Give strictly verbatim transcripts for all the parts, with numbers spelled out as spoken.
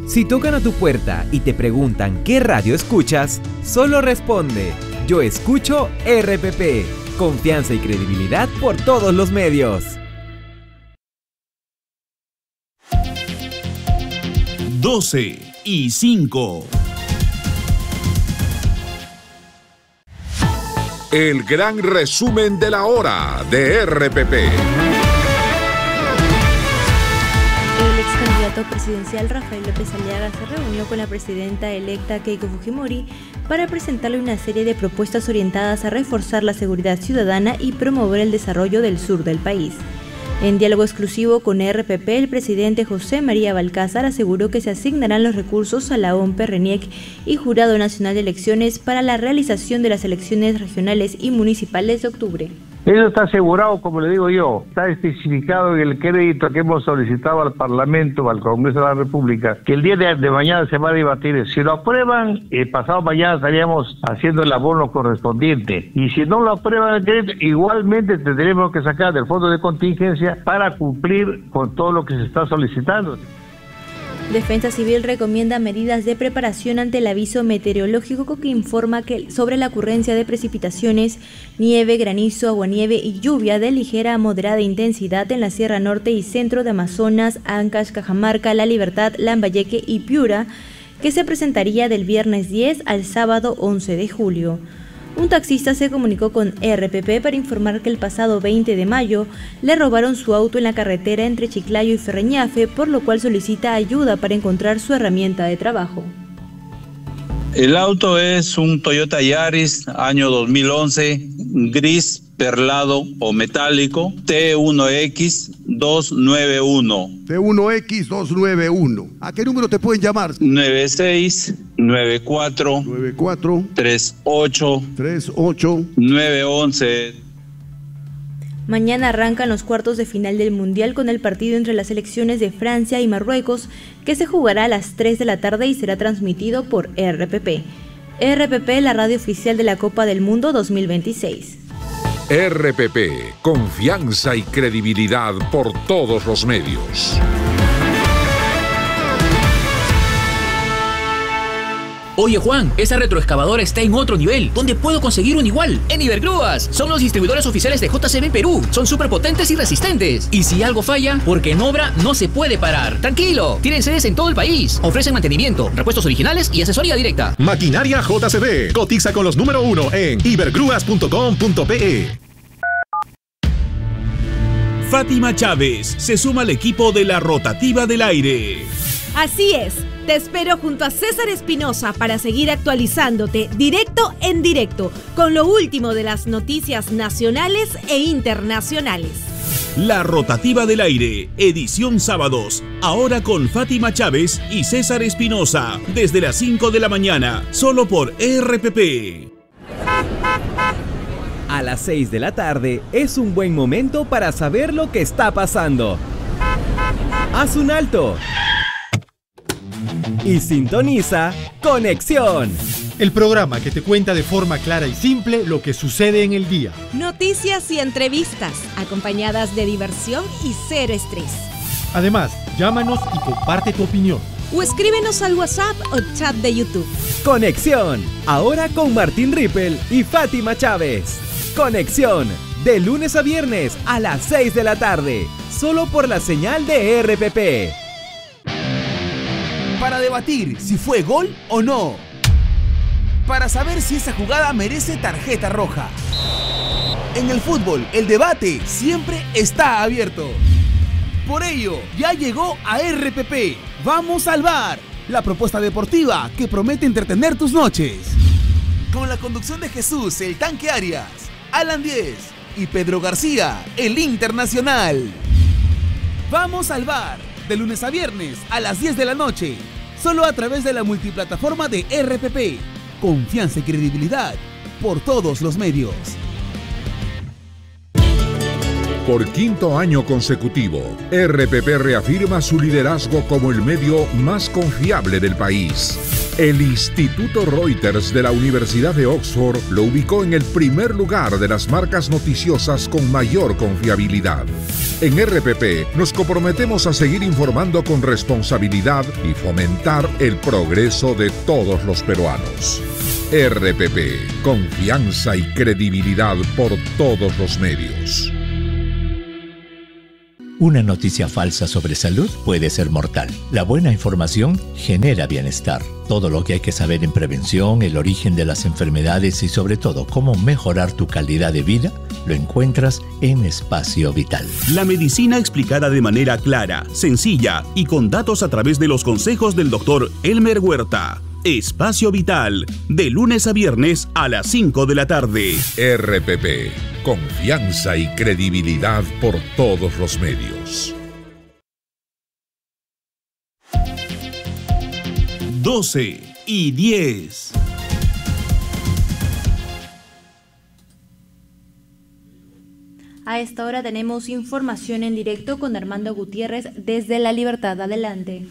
Si tocan a tu puerta y te preguntan qué radio escuchas, solo responde: yo escucho R P P. Confianza y credibilidad por todos los medios. doce y cinco. El gran resumen de la hora de R P P. El ex candidato presidencial Rafael López Aliaga se reunió con la presidenta electa Keiko Fujimori para presentarle una serie de propuestas orientadas a reforzar la seguridad ciudadana y promover el desarrollo del sur del país. En diálogo exclusivo con R P P, el presidente José María Balcázar aseguró que se asignarán los recursos a la O M P, RENIEC y Jurado Nacional de Elecciones para la realización de las elecciones regionales y municipales de octubre. Eso está asegurado, como le digo yo, está especificado en el crédito que hemos solicitado al Parlamento, al Congreso de la República, que el día de, de mañana se va a debatir. Si lo aprueban, el pasado mañana estaríamos haciendo el abono correspondiente. Y si no lo aprueban el crédito, igualmente tendremos que sacar del fondo de contingencia para cumplir con todo lo que se está solicitando. Defensa Civil recomienda medidas de preparación ante el aviso meteorológico que informa que sobre la ocurrencia de precipitaciones, nieve, granizo, aguanieve y lluvia de ligera a moderada intensidad en la Sierra Norte y Centro de Amazonas, Ancash, Cajamarca, La Libertad, Lambayeque y Piura, que se presentaría del viernes diez al sábado once de julio. Un taxista se comunicó con R P P para informar que el pasado veinte de mayo le robaron su auto en la carretera entre Chiclayo y Ferreñafe, por lo cual solicita ayuda para encontrar su herramienta de trabajo. El auto es un Toyota Yaris año dos mil once, gris perlado o metálico, T uno X dos nueve uno. T uno X dos nueve uno. ¿A qué número te pueden llamar? nueve seis nueve cuatro nueve cuatro tres ocho tres ocho nueve once. Mañana arrancan los cuartos de final del Mundial con el partido entre las selecciones de Francia y Marruecos, que se jugará a las tres de la tarde y será transmitido por R P P. R P P, la radio oficial de la Copa del Mundo dos mil veintiséis. R P P, confianza y credibilidad por todos los medios. Oye Juan, esa retroexcavadora está en otro nivel. ¿Dónde puedo conseguir un igual? En Ibergrúas. Son los distribuidores oficiales de J C B Perú. Son súper potentes y resistentes. Y si algo falla, porque en obra no se puede parar. Tranquilo, tienen sedes en todo el país. Ofrecen mantenimiento, repuestos originales y asesoría directa. Maquinaria J C B. Cotiza con los número uno en ibergrúas punto com punto pe. Fátima Chávez se suma al equipo de la Rotativa del Aire. Así es, te espero junto a César Espinosa para seguir actualizándote directo en directo con lo último de las noticias nacionales e internacionales. La Rotativa del Aire, edición sábados, ahora con Fátima Chávez y César Espinosa, desde las cinco de la mañana, solo por R P P. A las seis de la tarde es un buen momento para saber lo que está pasando. Haz un alto y sintoniza Conexión, el programa que te cuenta de forma clara y simple lo que sucede en el día. Noticias y entrevistas, acompañadas de diversión y cero estrés. Además, llámanos y comparte tu opinión. O escríbenos al WhatsApp o chat de YouTube. Conexión, ahora con Martín Rippel y Fátima Chávez. Conexión, de lunes a viernes a las seis de la tarde, solo por la señal de R P P. Para debatir si fue gol o no. Para saber si esa jugada merece tarjeta roja. En el fútbol, el debate siempre está abierto. Por ello, ya llegó a R P P. Vamos al bar, la propuesta deportiva que promete entretener tus noches. Con la conducción de Jesús, el Tanque Arias, Alan Diez y Pedro García, el Internacional. Vamos al bar, de lunes a viernes a las diez de la noche, solo a través de la multiplataforma de R P P. Confianza y credibilidad por todos los medios. Por quinto año consecutivo, R P P reafirma su liderazgo como el medio más confiable del país. El Instituto Reuters de la Universidad de Oxford lo ubicó en el primer lugar de las marcas noticiosas con mayor confiabilidad. En R P P nos comprometemos a seguir informando con responsabilidad y fomentar el progreso de todos los peruanos. R P P, confianza y credibilidad por todos los medios. Una noticia falsa sobre salud puede ser mortal. La buena información genera bienestar. Todo lo que hay que saber en prevención, el origen de las enfermedades y sobre todo cómo mejorar tu calidad de vida, lo encuentras en Espacio Vital. La medicina explicada de manera clara, sencilla y con datos a través de los consejos del doctor Elmer Huerta. Espacio Vital, de lunes a viernes a las cinco de la tarde. R P P, confianza y credibilidad por todos los medios. doce y diez. A esta hora tenemos información en directo con Armando Gutiérrez desde La Libertad. Adelante.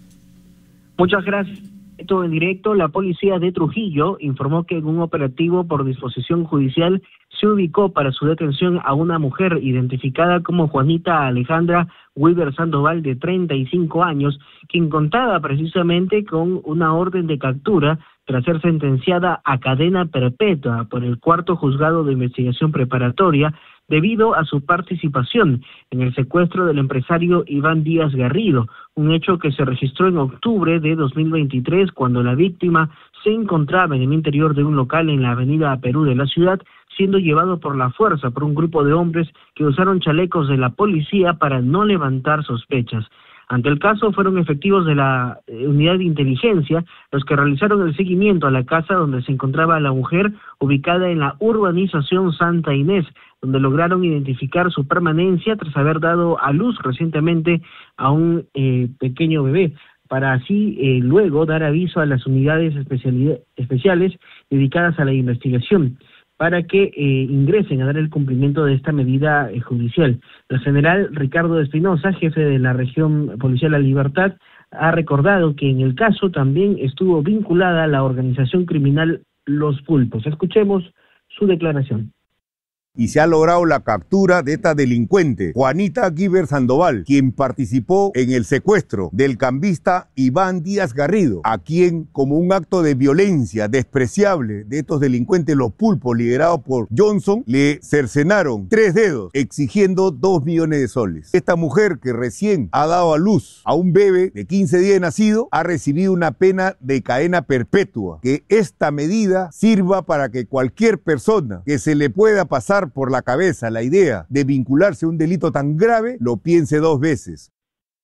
Muchas gracias. Esto en directo, la policía de Trujillo informó que en un operativo por disposición judicial se ubicó para su detención a una mujer identificada como Juanita Alejandra Weaver Sandoval, de treinta y cinco años, quien contaba precisamente con una orden de captura tras ser sentenciada a cadena perpetua por el cuarto juzgado de investigación preparatoria debido a su participación en el secuestro del empresario Iván Díaz Garrido, un hecho que se registró en octubre de dos mil veintitrés, cuando la víctima se encontraba en el interior de un local en la avenida Perú de la ciudad, siendo llevado por la fuerza por un grupo de hombres que usaron chalecos de la policía para no levantar sospechas. Ante el caso, fueron efectivos de la eh, unidad de inteligencia los que realizaron el seguimiento a la casa donde se encontraba la mujer, ubicada en la urbanización Santa Inés, donde lograron identificar su permanencia tras haber dado a luz recientemente a un eh, pequeño bebé, para así eh, luego dar aviso a las unidades especiales dedicadas a la investigación, para que eh, ingresen a dar el cumplimiento de esta medida eh, judicial. El general Ricardo Espinosa, jefe de la región policial La Libertad, ha recordado que en el caso también estuvo vinculada la organización criminal Los Pulpos. Escuchemos su declaración. Y se ha logrado la captura de esta delincuente, Juanita Weaver Sandoval, quien participó en el secuestro del cambista Iván Díaz Garrido, a quien, como un acto de violencia despreciable de estos delincuentes, los Pulpos, liderados por Johnson, le cercenaron tres dedos, exigiendo dos millones de soles. Esta mujer, que recién ha dado a luz a un bebé de quince días de nacido, ha recibido una pena de cadena perpetua. Que esta medida sirva para que cualquier persona que se le pueda pasar por la cabeza la idea de vincularse a un delito tan grave, lo piense dos veces.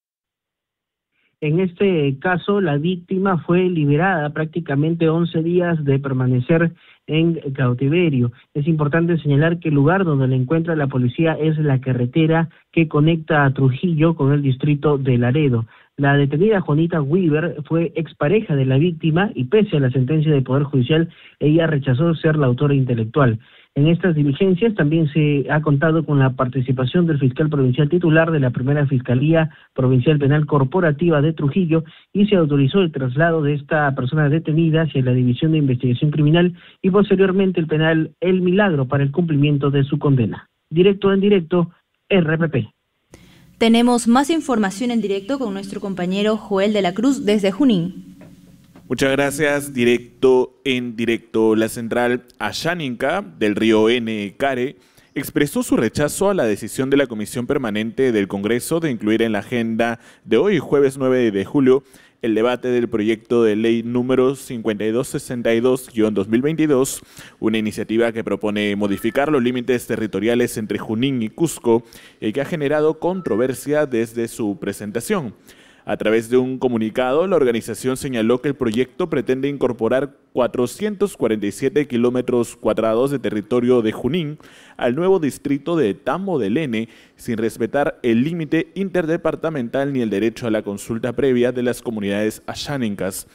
En este caso, la víctima fue liberada prácticamente once días de permanecer en cautiverio. Es importante señalar que el lugar donde la encuentra la policía es la carretera que conecta a Trujillo con el distrito de Laredo. La detenida Juanita Weaver fue expareja de la víctima y, pese a la sentencia del Poder Judicial, ella rechazó ser la autora intelectual. En estas diligencias también se ha contado con la participación del fiscal provincial titular de la Primera Fiscalía Provincial Penal Corporativa de Trujillo, y se autorizó el traslado de esta persona detenida hacia la División de Investigación Criminal y posteriormente el penal El Milagro para el cumplimiento de su condena. Directo en directo, R P P. Tenemos más información en directo con nuestro compañero Joel de la Cruz desde Junín. Muchas gracias. Directo en directo. La central Ashaninka del río N. Care expresó su rechazo a la decisión de la Comisión Permanente del Congreso de incluir en la agenda de hoy, jueves nueve de julio, el debate del proyecto de ley número cincuenta y dos sesenta y dos guión dos mil veintidós, una iniciativa que propone modificar los límites territoriales entre Junín y Cusco y que ha generado controversia desde su presentación. A través de un comunicado, la organización señaló que el proyecto pretende incorporar cuatrocientos cuarenta y siete kilómetros cuadrados de territorio de Junín al nuevo distrito de Tambo del N, sin respetar el límite interdepartamental ni el derecho a la consulta previa de las comunidades ashánicas.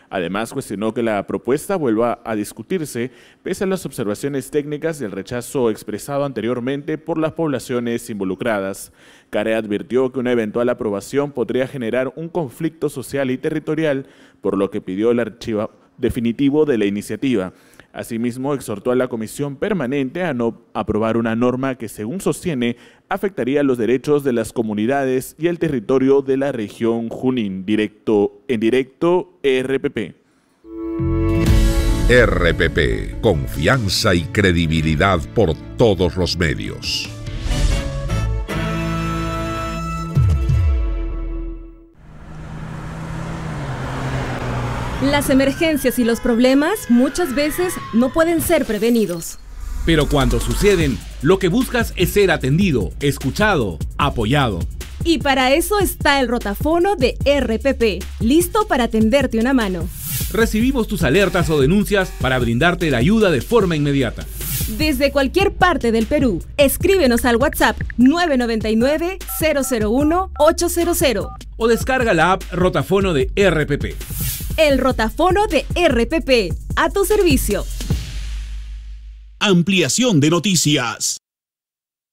Además, cuestionó que la propuesta vuelva a discutirse pese a las observaciones técnicas y el rechazo expresado anteriormente por las poblaciones involucradas. Care advirtió que una eventual aprobación podría generar un conflicto social y territorial, por lo que pidió el archivo definitivo de la iniciativa. Asimismo, exhortó a la Comisión Permanente a no aprobar una norma que, según sostiene, afectaría los derechos de las comunidades y el territorio de la región Junín. Directo, en directo, R P P. R P P, confianza y credibilidad por todos los medios. Las emergencias y los problemas muchas veces no pueden ser prevenidos. Pero cuando suceden, lo que buscas es ser atendido, escuchado, apoyado. Y para eso está el rotafono de R P P, listo para tenderte una mano. Recibimos tus alertas o denuncias para brindarte la ayuda de forma inmediata. Desde cualquier parte del Perú, escríbenos al WhatsApp nueve nueve nueve, cero cero uno, ocho cero cero. O descarga la app Rotafono de R P P. El rotafono de R P P, a tu servicio. Ampliación de noticias.